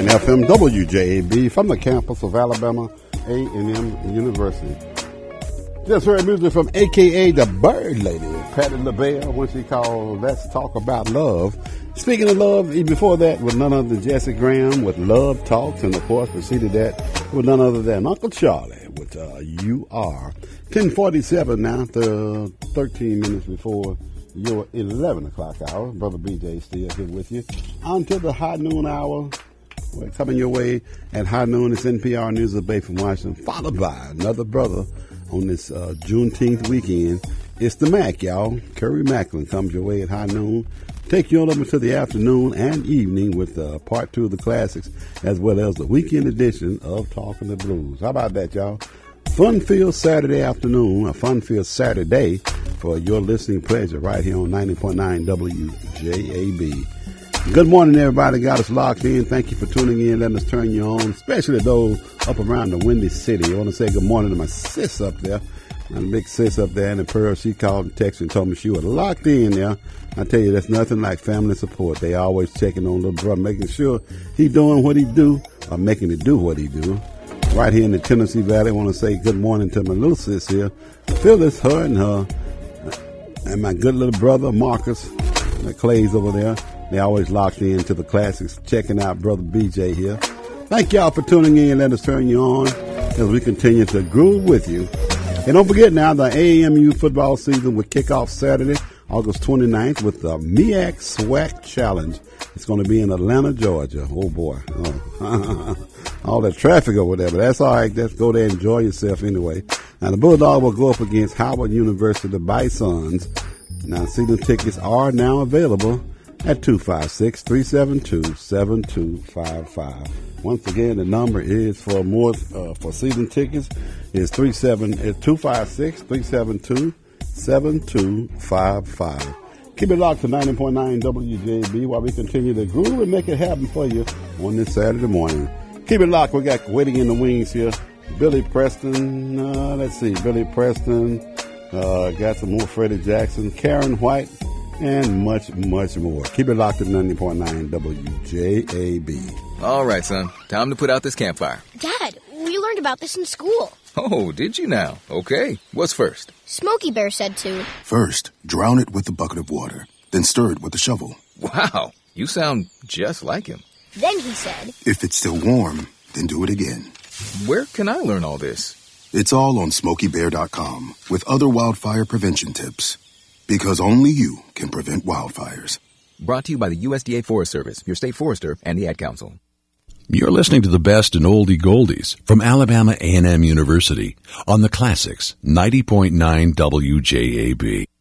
99.9 FM WJAB from the campus of Alabama A&M University. Just heard music from AKA the Bird Lady, Patti LaBelle, when she called Let's Talk About Love. Speaking of love, before that with none other than Jesse Graham with Love Talks, and of course preceded that with none other than Uncle Charlie with You Are. 10:47 now, 13 minutes before your 11 o'clock hour. Brother BJ still here with you until the high noon hour. We're coming your way at high noon. It's NPR News of Bay from Washington, followed by another brother on this Juneteenth weekend. It's the Mac, y'all. Curry Macklin comes your way at high noon. Take you on over to the afternoon and evening with part 2 of the classics, as well as the weekend edition of Talking the Blues. How about that, y'all? Fun-filled Saturday afternoon, a fun-filled Saturday for your listening pleasure right here on 90.9 WJAB. Good morning, everybody. Got us locked in. Thank you for tuning in, letting us turn you on, especially those up around the Windy City. I want to say good morning to my sis up there, my big sis up there in the Pearl. She called and texted and told me she was locked in there. I tell you, that's nothing like family support. They always checking on little brother, making sure he doing what he do or making it do what he do. Right here in the Tennessee Valley, I want to say good morning to my little sis here, Phyllis, her and her, and my good little brother, Marcus, Clay's over there. They always locked in to the classics, checking out Brother BJ here. Thank y'all for tuning in. Let us turn you on as we continue to groove with you. And don't forget now, the AAMU football season will kick off Saturday, August 29th with the MEAC SWAC Challenge. It's going to be in Atlanta, Georgia. Oh, boy. Oh. All that traffic over there, but that's all right. Just go there and enjoy yourself anyway. Now, the Bulldogs will go up against Howard University, the Bisons. Now, season tickets are now available at 256-372-7255. Once again, the number is for season tickets is 256-372-7255. Keep it locked to 90.9 WJB while we continue to groove and make it happen for you on this Saturday morning. Keep it locked. We got waiting in the wings here. Billy Preston. Billy Preston. Got some more Freddie Jackson, Karen White, and much, much more. Keep it locked at 90.9 WJAB. All right, son. Time to put out this campfire. Dad, we learned about this in school. Oh, did you now? Okay. What's first? Smokey Bear said to. First, drown it with a bucket of water, then stir it with a shovel. Wow. You sound just like him. Then he said, if it's still warm, then do it again. Where can I learn all this? It's all on SmokeyBear.com with other wildfire prevention tips. Because only you can prevent wildfires. Brought to you by the USDA Forest Service, your state forester, and the Ad Council. You're listening to the best in oldie goldies from Alabama A&M University on the Classics 90.9 WJAB.